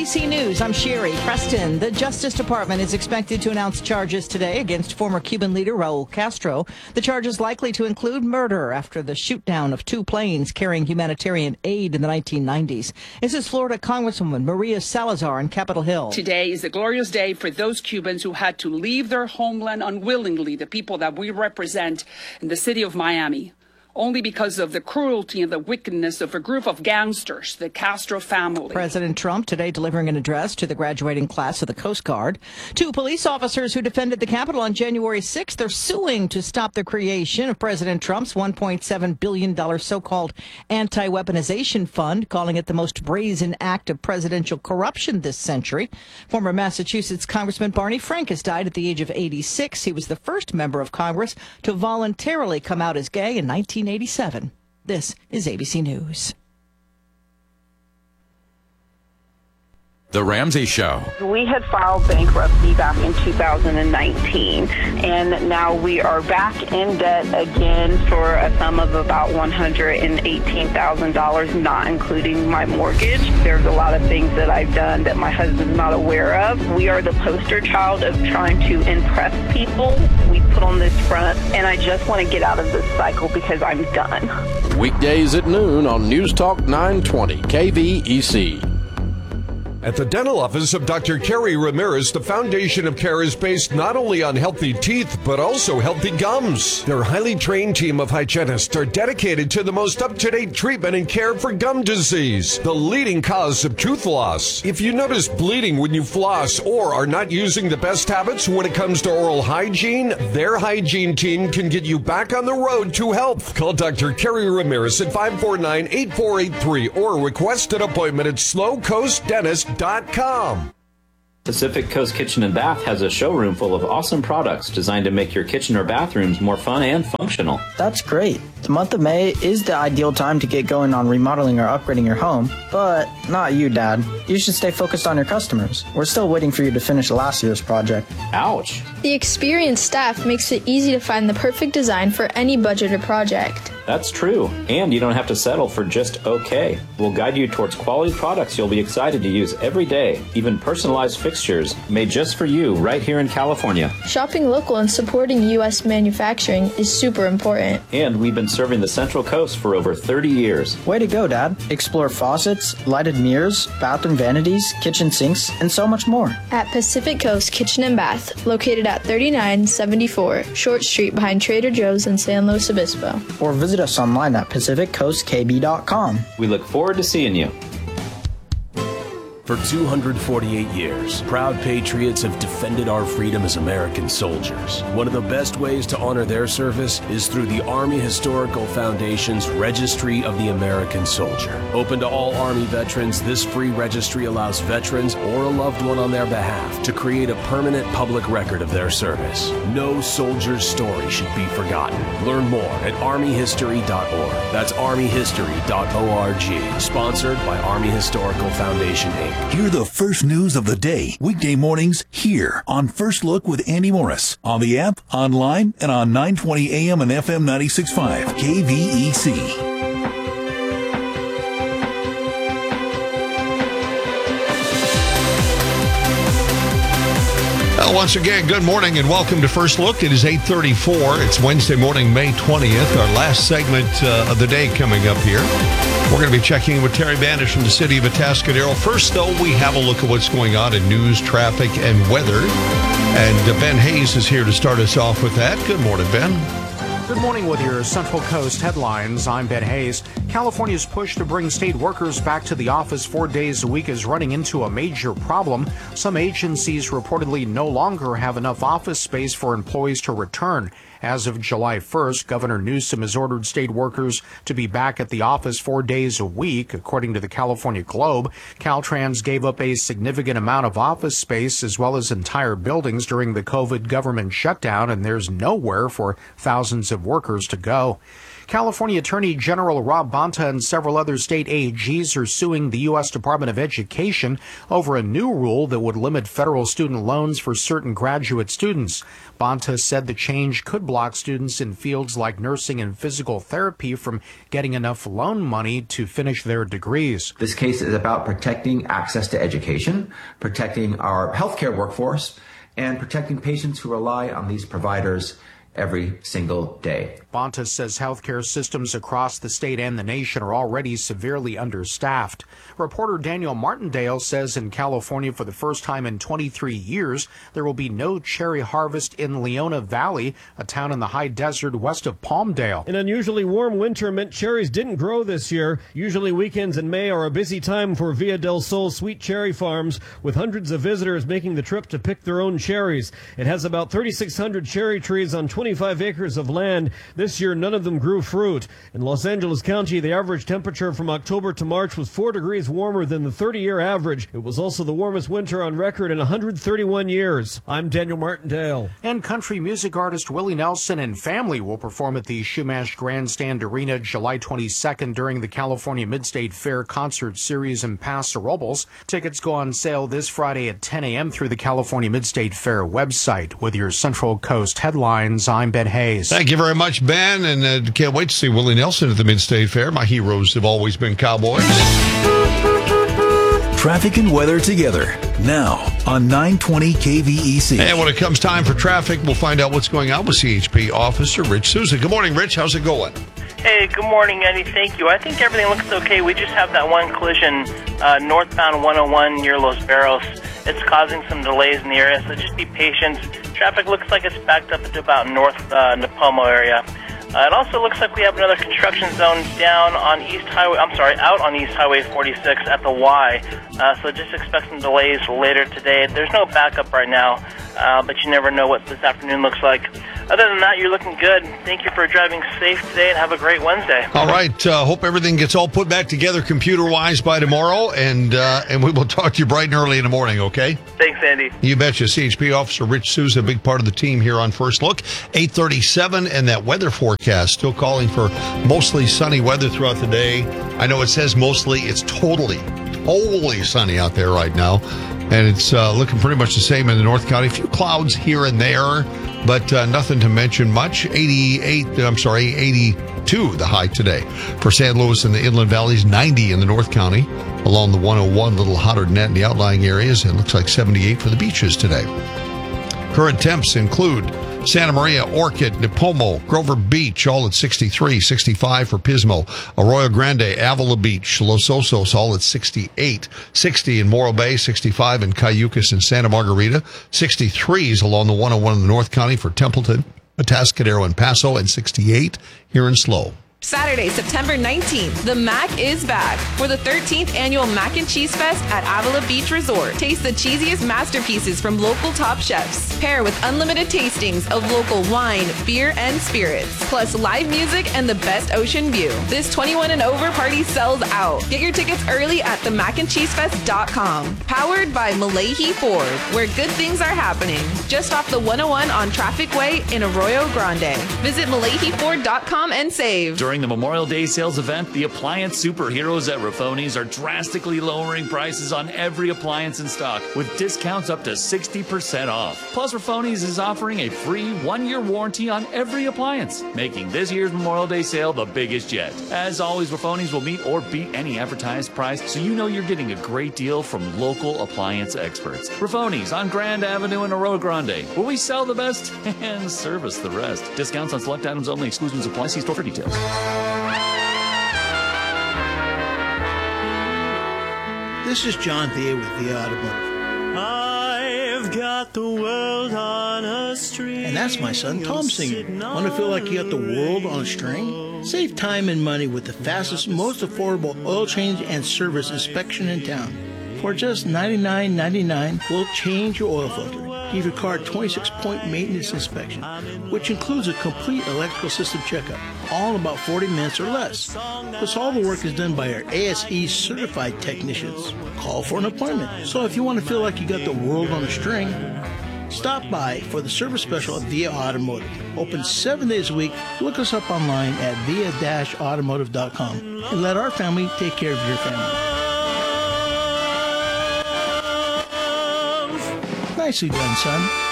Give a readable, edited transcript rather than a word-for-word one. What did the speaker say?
ABC News, I'm Sherry Preston. The Justice Department is expected to announce charges today against former Cuban leader Raul Castro. The charges likely to include murder after the shoot-down of two planes carrying humanitarian aid in the 1990s. This is Florida Congresswoman Maria Salazar on Capitol Hill. Today is a glorious day for those Cubans who had to leave their homeland unwillingly, the people that we represent in the city of Miami, only because of the cruelty and the wickedness of a group of gangsters, the Castro family. President Trump today delivering an address to the graduating class of the Coast Guard. Two police officers who defended the Capitol on January 6th are suing to stop the creation of President Trump's $1.7 billion so-called anti-weaponization fund, calling it the most brazen act of presidential corruption this century. Former Massachusetts Congressman Barney Frank has died at the age of 86. He was the first member of Congress to voluntarily come out as gay in 1987. This is ABC News. The Ramsey Show. We had filed bankruptcy back in 2019, and now we are back in debt again for a sum of about $118,000, not including my mortgage. There's a lot of things that I've done that my husband's not aware of. We are the poster child of trying to impress people. We put on this front, and I just want to get out of this cycle because I'm done. Weekdays at noon on News Talk 920 KVEC. At the dental office of Dr. Kerry Ramirez, the foundation of care is based not only on healthy teeth, but also healthy gums. Their highly trained team of hygienists are dedicated to the most up-to-date treatment and care for gum disease, the leading cause of tooth loss. If you notice bleeding when you floss or are not using the best habits when it comes to oral hygiene, their hygiene team can get you back on the road to health. Call Dr. Kerry Ramirez at 549-8483 or request an appointment at slowcoastdentist.com. Pacific Coast Kitchen and Bath has a showroom full of awesome products designed to make your kitchen or bathrooms more fun and functional. That's great. The month of May is the ideal time to get going on remodeling or upgrading your home, but not you, Dad. You should stay focused on your customers. We're still waiting for you to finish last year's project. Ouch. The experienced staff makes it easy to find the perfect design for any budget or project. That's true, and you don't have to settle for just okay. We'll guide you towards quality products you'll be excited to use every day, even personalized fixtures made just for you right here in California. Shopping local and supporting U.S. manufacturing is super important. And we've been serving the Central Coast for over 30 years. Way to go, Dad. Explore faucets, lighted mirrors, bathroom vanities, kitchen sinks, and so much more. At Pacific Coast Kitchen and Bath, located at 3974 Short Street behind Trader Joe's in San Luis Obispo. Or visit us online at PacificCoastKB.com. We look forward to seeing you. For 248 years, proud patriots have defended our freedom as American soldiers. One of the best ways to honor their service is through the Army Historical Foundation's Registry of the American Soldier. Open to all Army veterans, this free registry allows veterans or a loved one on their behalf to create a permanent public record of their service. No soldier's story should be forgotten. Learn more at armyhistory.org. That's armyhistory.org. Sponsored by Army Historical Foundation, Inc. Hear the first news of the day, weekday mornings, here on First Look with Andy Morris. On the app, online, and on 920 AM and FM 96.5, KVEC. Once again, good morning and welcome to First Look. It is 8:34. It's Wednesday morning, May 20th, our last segment of the day coming up here. We're going to be checking in with Terry Banish from the city of Atascadero. First, though, we have a look at what's going on in news, traffic, and weather. And Ben Hayes is here to start us off with that. Good morning, Ben. Good morning with your Central Coast headlines. I'm Ben Hayes. California's push to bring state workers back to the office 4 days a week is running into a major problem. Some agencies reportedly no longer have enough office space for employees to return. As of July 1st, Governor Newsom has ordered state workers to be back at the office 4 days a week, according to the California Globe. Caltrans gave up a significant amount of office space as well as entire buildings during the COVID government shutdown, and there's nowhere for thousands of workers to go. California Attorney General Rob Bonta and several other state AGs are suing the U.S. Department of Education over a new rule that would limit federal student loans for certain graduate students. Bonta said the change could block students in fields like nursing and physical therapy from getting enough loan money to finish their degrees. This case is about protecting access to education, protecting our healthcare workforce, and protecting patients who rely on these providers every single day. Bonta says healthcare systems across the state and the nation are already severely understaffed. Reporter Daniel Martindale says in California, for the first time in 23 years, there will be no cherry harvest in Leona Valley, a town in the high desert west of Palmdale. An unusually warm winter meant cherries didn't grow this year. Usually weekends in May are a busy time for Villa del Sol sweet cherry farms, with hundreds of visitors making the trip to pick their own cherries. It has about 3,600 cherry trees on 25 acres of land. This year, none of them grew fruit. In Los Angeles County, the average temperature from October to March was 4 degrees warmer than the 30-year average. It was also the warmest winter on record in 131 years. I'm Daniel Martindale. And country music artist Willie Nelson and family will perform at the Shumash Grandstand Arena July 22nd during the California Mid-State Fair Concert Series in Paso Robles. Tickets go on sale this Friday at 10 a.m. through the California Mid-State Fair website. With your Central Coast headlines, I'm Ben Hayes. Thank you very much, Ben, and can't wait to see Willie Nelson at the Mid-State Fair. My heroes have always been cowboys. Traffic and weather together now on 920 KVEC. And when it comes time for traffic, we'll find out what's going on with CHP Officer Rich Souza. Good morning, Rich. How's it going? Hey, good morning, Eddie. Thank you. I think everything looks okay. We just have that one collision northbound 101 near Los Barros. It's causing some delays in the area, so just be patient. Traffic looks like it's backed up to about North Napomo area. It also looks like we have another construction zone down on out on East Highway 46 at the Y. So just expect some delays later today. There's no backup right now, but you never know what this afternoon looks like. Other than that, you're looking good. Thank you for driving safe today, and have a great Wednesday. All right. Hope everything gets all put back together computer-wise by tomorrow, and we will talk to you bright and early in the morning, okay? Thanks, Andy. You betcha. CHP Officer Rich Souza, a big part of the team here on First Look. 8:37, and that weather forecast still calling for mostly sunny weather throughout the day. I know it says mostly. It's totally sunny out there right now, and it's looking pretty much the same in the North County. A few clouds here and there, but nothing to mention much. 82 the high today for San Luis and the Inland Valleys, 90 in the North County. Along the 101, a little hotter than that in the outlying areas. It looks like 78 for the beaches today. Current temps include Santa Maria, Orchid, Nipomo, Grover Beach, all at 63, 65 for Pismo. Arroyo Grande, Avila Beach, Los Osos, all at 68, 60 in Morro Bay, 65 in Cayucas and Santa Margarita, 63s along the 101 in the North County for Templeton, Atascadero and Paso, and 68 here in Slow. Saturday, September 19th, the Mac is back for the 13th annual Mac and Cheese Fest at Avila Beach Resort. Taste the cheesiest masterpieces from local top chefs. Pair with unlimited tastings of local wine, beer, and spirits. Plus live music and the best ocean view. This 21 and over party sells out. Get your tickets early at themacandcheesefest.com. Powered by Malahi Ford, where good things are happening. Just off the 101 on Traffic Way in Arroyo Grande. Visit MalahiFord.com and save. During the Memorial Day sales event, the appliance superheroes at Raffoni's are drastically lowering prices on every appliance in stock, with discounts up to 60% off. Plus, Raffoni's is offering a free 1-year warranty on every appliance, making this year's Memorial Day sale the biggest yet. As always, Raffoni's will meet or beat any advertised price, so you know you're getting a great deal from local appliance experts. Raffoni's on Grand Avenue in Arroyo Grande, where we sell the best and service the rest. Discounts on select items only. Exclusions apply. See store for details. This is John Thea with Thea Automotive. I've got the world on a string. And that's my son Tom singing. Want to feel like you got the world on a string? Save time and money with the fastest, most affordable oil change and service inspection in town. For just $99.99, we'll change your oil filter, give your car a 26-point maintenance inspection, which includes a complete electrical system checkup, all in about 40 minutes or less. Plus, all the work is done by our ASE certified technicians. Call for an appointment. So if you want to feel like you got the world on a string, Stop by for the service special at Via Automotive. Open 7 days a week. Look us up online at via-automotive.com and let our family take care of your family. Nicely done, son.